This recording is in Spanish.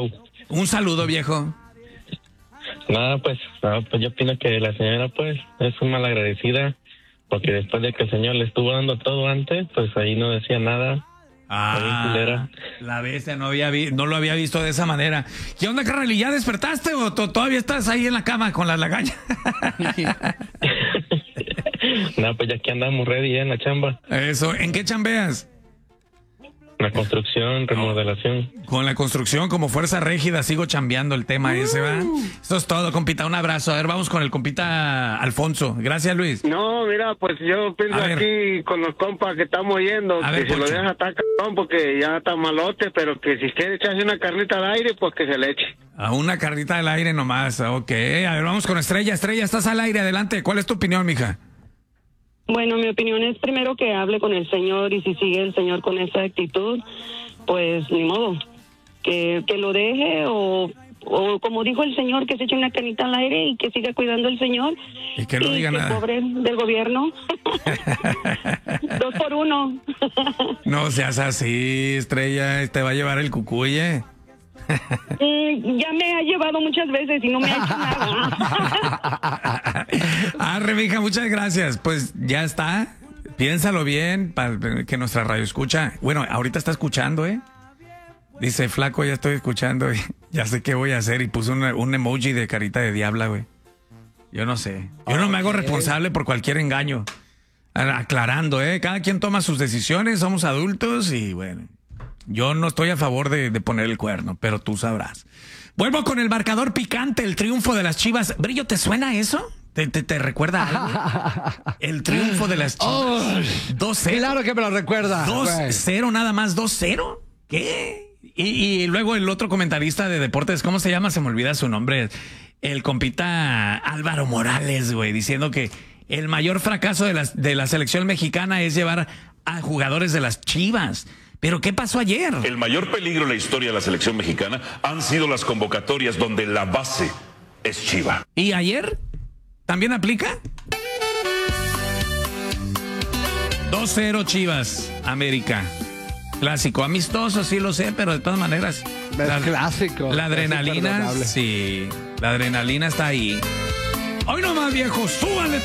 show. Un saludo, viejo. Nada, pues yo opino que la señora, pues, es una malagradecida, porque después de que el señor le estuvo dando todo antes, pues ahí no decía nada. La bestia no lo había visto de esa manera. ¿Qué onda, carnal? ¿Y ya despertaste o todavía estás ahí en la cama con la lagaña? No, pues ya aquí andamos ready en la chamba. Eso, ¿en qué chambeas? La construcción, remodelación. Con la construcción como fuerza rígida sigo chambeando el tema ese, ¿va? Esto es todo, compita, un abrazo. A ver, vamos con el compita Alfonso. Gracias, Luis. No, mira, pues yo pienso aquí con los compas que estamos yendo, que se lo deja estar cabrón porque ya está malote, pero que si quiere echarse una carnita al aire, pues que se le eche. A una carnita al aire nomás, ok. A ver, vamos con Estrella. Estrella, estás al aire, adelante. ¿Cuál es tu opinión, mija? Bueno, mi opinión es primero que hable con el Señor y si sigue el Señor con esa actitud, pues ni modo, que lo deje o como dijo el Señor, que se eche una canita al aire y que siga cuidando al Señor. Y que no diga nada. Pobre del gobierno. 2 por 1. No seas así, Estrella, te va a llevar el cucuye. Ya me ha llevado muchas veces y no me ha hecho nada. Arre, mija, muchas gracias. Pues ya está. Piénsalo bien para que nuestra radio escucha. Bueno, ahorita está escuchando, ¿eh? Dice, flaco, ya estoy escuchando. Ya sé qué voy a hacer. Y puso un emoji de carita de diabla, güey. Yo no sé. Yo no me hago responsable por cualquier engaño. Aclarando, ¿eh? Cada quien toma sus decisiones. Somos adultos y bueno. Yo no estoy a favor de poner el cuerno, pero tú sabrás. Vuelvo con el marcador picante, el triunfo de las Chivas. Brillo, ¿te suena eso? ¿Te recuerda algo? El triunfo de las Chivas. 2-0. Claro que me lo recuerda. 2-0 nada más, 2-0. ¿Qué? Y luego el otro comentarista de deportes, ¿cómo se llama? Se me olvida su nombre. El compita Álvaro Morales, güey, diciendo que el mayor fracaso de la selección mexicana es llevar a jugadores de las Chivas. ¿Pero qué pasó ayer? El mayor peligro en la historia de la selección mexicana han sido las convocatorias donde la base es Chiva. ¿Y ayer? ¿También aplica? 2-0 Chivas, América. Clásico, amistoso, sí lo sé, pero de todas maneras. Clásico. La adrenalina, sí, la adrenalina está ahí. Hoy nomás, viejo, súbale.